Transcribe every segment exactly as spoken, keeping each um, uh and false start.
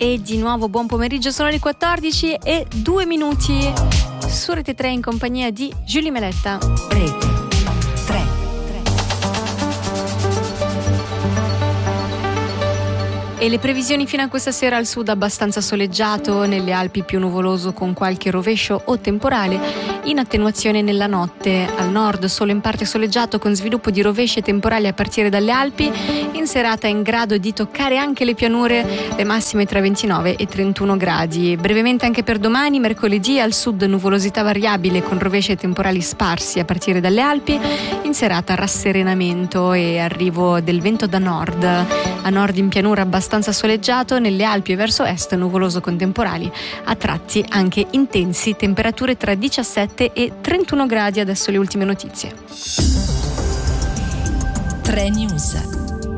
e di nuovo buon pomeriggio, sono le quattordici e due minuti su Rete tre in compagnia di Julie Meletta. Rete tre. E le previsioni fino a questa sera: al sud abbastanza soleggiato, nelle Alpi più nuvoloso con qualche rovescio o temporale, in attenuazione nella notte. Al nord solo in parte soleggiato con sviluppo di rovesci e temporali a partire dalle Alpi. In serata in grado di toccare anche le pianure, le massime tra ventinove e trentuno gradi. Brevemente anche per domani, mercoledì, al sud nuvolosità variabile con rovesci e temporali sparsi a partire dalle Alpi. In serata rasserenamento e arrivo del vento da nord. A nord in pianura abbastanza soleggiato, nelle Alpi e verso est nuvoloso con temporali, a tratti anche intensi, temperature tra diciassette e trentuno gradi. Adesso le ultime notizie. tre News.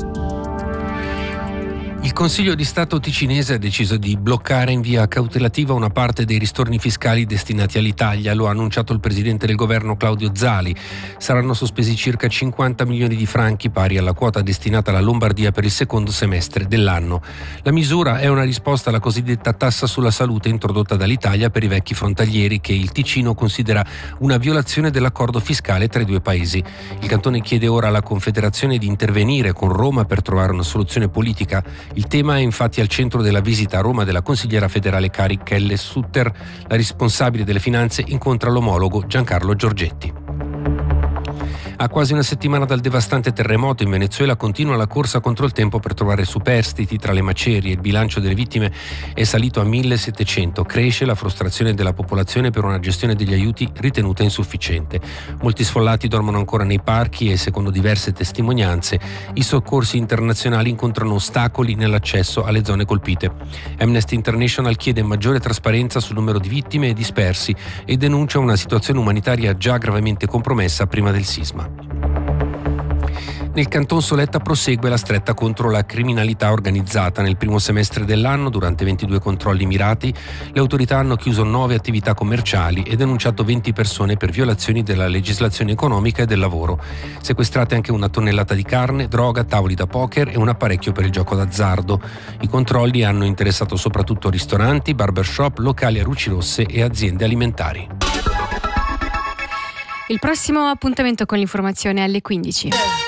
Il Consiglio di Stato ticinese ha deciso di bloccare in via cautelativa una parte dei ristorni fiscali destinati all'Italia. Lo ha annunciato il presidente del governo Claudio Zali. Saranno sospesi circa cinquanta milioni di franchi, pari alla quota destinata alla Lombardia per il secondo semestre dell'anno. La misura è una risposta alla cosiddetta tassa sulla salute introdotta dall'Italia per i vecchi frontalieri, che il Ticino considera una violazione dell'accordo fiscale tra i due paesi. Il cantone chiede ora alla Confederazione di intervenire con Roma per trovare una soluzione politica. Il tema è infatti al centro della visita a Roma della consigliera federale Kari Kelle Sutter. La responsabile delle finanze incontra l'omologo Giancarlo Giorgetti. A quasi una settimana dal devastante terremoto in Venezuela continua la corsa contro il tempo per trovare superstiti tra le macerie. Il bilancio delle vittime è salito a millesettecento. Cresce la frustrazione della popolazione per una gestione degli aiuti ritenuta insufficiente. Molti sfollati dormono ancora nei parchi e, secondo diverse testimonianze, i soccorsi internazionali incontrano ostacoli nell'accesso alle zone colpite. Amnesty International chiede maggiore trasparenza sul numero di vittime e dispersi e denuncia una situazione umanitaria già gravemente compromessa prima del sisma. Nel Canton Soletta prosegue la stretta contro la criminalità organizzata. Nel primo semestre dell'anno, durante ventidue controlli mirati, le autorità hanno chiuso nove attività commerciali e denunciato venti persone per violazioni della legislazione economica e del lavoro. Sequestrate anche una tonnellata di carne, droga, tavoli da poker e un apparecchio per il gioco d'azzardo. I controlli hanno interessato soprattutto ristoranti, barbershop, locali a luci rosse e aziende alimentari. Il prossimo appuntamento con l'informazione alle quindici.